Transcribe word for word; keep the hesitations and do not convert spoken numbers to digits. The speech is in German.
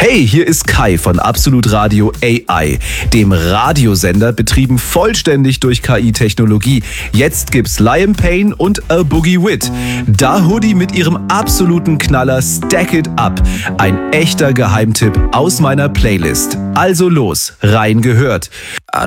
Hey, hier ist Kai von Absolut Radio A I, dem Radiosender, betrieben vollständig durch K I-Technologie. Jetzt gibt's Liam Payne und A Boogie Wit. Da Hoodie mit ihrem absoluten Knaller Stack It Up. Ein echter Geheimtipp aus meiner Playlist. Also los, rein gehört. I